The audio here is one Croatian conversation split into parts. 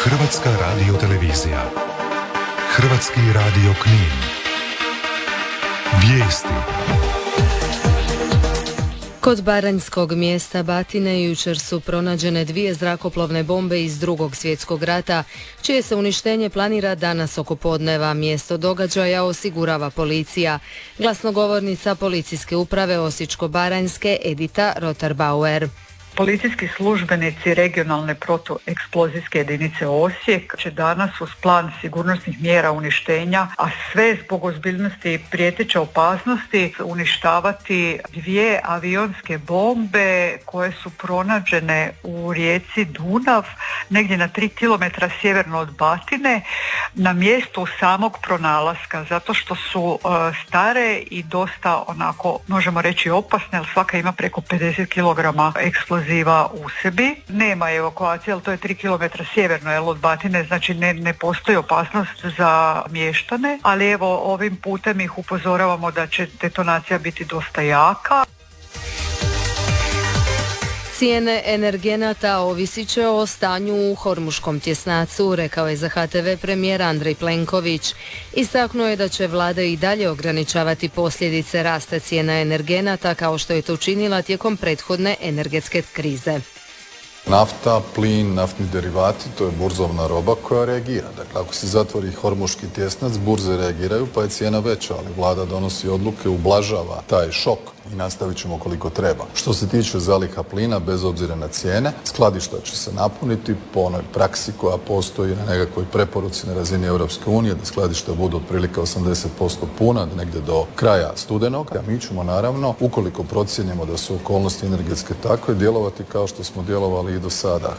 Hrvatska radiotelevizija. Hrvatski radio Knin. Vijesti. Kod baranjskog mjesta Batine jučer su pronađene 2 zrakoplovne bombe iz Drugog svjetskog rata, čije se uništenje planira danas oko podneva. Mjesto događaja osigurava policija. Glasnogovornica policijske uprave Osječko-baranjske Edita Rotarbauer. Policijski službenici regionalne protueksplozijske jedinice Osijek će danas uz plan sigurnosnih mjera uništenja, a sve zbog ozbiljnosti prijeteće opasnosti, uništavati 2 avionske bombe koje su pronađene u rijeci Dunav, negdje na 3 km sjeverno od Batine, na mjestu samog pronalaska, zato što su stare i dosta onako, možemo reći, opasne, jer svaka ima preko 50 kg eksploziva u sebi. Nema evakuacije, ali to je 3 km sjeverno od Batine, znači ne postoji opasnost za mještane, ali evo ovim putem ih upozoravamo da će detonacija biti dosta jaka. Cijene energenata ovisit će o stanju u Hormuškom tjesnacu, rekao je za HTV premijer Andrej Plenković. Istaknuo je da će vlada i dalje ograničavati posljedice rasta cijena energenata kao što je to učinila tijekom prethodne energetske krize. Nafta, plin, naftni derivati, to je burzovna roba koja reagira. Dakle, ako se zatvori Hormuški tjesnac, burze reagiraju pa je cijena veća, ali vlada donosi odluke, ublažava taj šok i nastavit ćemo koliko treba. Što se tiče zaliha plina, bez obzira na cijene, skladišta će se napuniti po onoj praksi koja postoji na nekakvoj preporuci na razini Europske unije, da skladišta budu otprilike 80% puna, negdje do kraja studenog. A mi ćemo naravno, ukoliko procijenimo da su okolnosti energetske takve, djelovati kao što smo djelovali i do sada.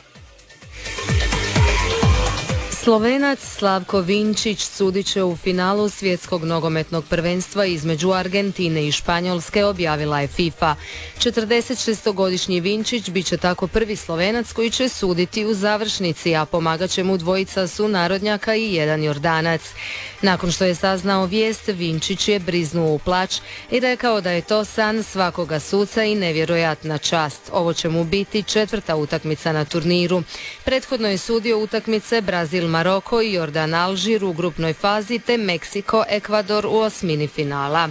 Slovenac Slavko Vinčić sudit će u finalu svjetskog nogometnog prvenstva između Argentine i Španjolske, objavila je FIFA. 46-godišnji Vinčić bit će tako prvi Slovenac koji će suditi u završnici, a pomagat će mu dvojica sunarodnjaka i jedan Jordanac. Nakon što je saznao vijest, Vinčić je briznuo u plač i rekao da je to san svakoga suca i nevjerojatna čast. Ovo će mu biti 4. utakmica na turniru. Prethodno je sudio utakmice Brazil Maroko i Jordan Alžir u grupnoj fazi te Meksiko Ekvador u osmini finala.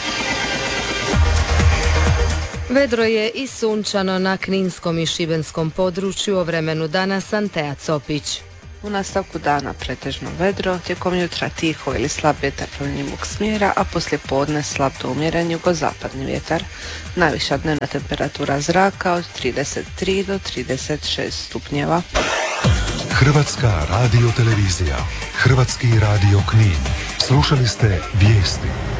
Vedro je i sunčano na kninskom i šibenskom području. O vremenu danas Antea Copić. U nastavku dana pretežno vedro, tijekom jutra tiho ili slab vjetar promjenjivog smjera, a poslije podne slab do umjeren jugozapadni vjetar. Najviša dnevna temperatura zraka od 33 do 36 stupnjeva. Hrvatska radiotelevizija. Hrvatski radio Knin. Slušali ste vijesti.